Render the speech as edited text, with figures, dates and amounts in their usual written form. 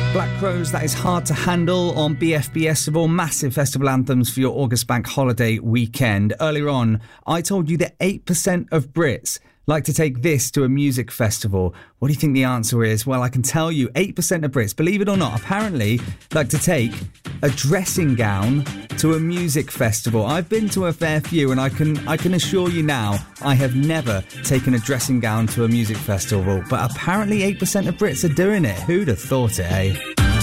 Black Crows, that is Hard to Handle on BFBS of all massive festival anthems for your August bank holiday weekend. Earlier on, I told you that 8% of Brits like to take this to a music festival. What do you think the answer is? Well, I can tell you 8% of Brits, believe it or not, apparently like to take a dressing gown to a music festival. I've been to a fair few and I can assure you now, I have never taken a dressing gown to a music festival, but apparently 8% of Brits are doing it. Who'd have thought it, eh?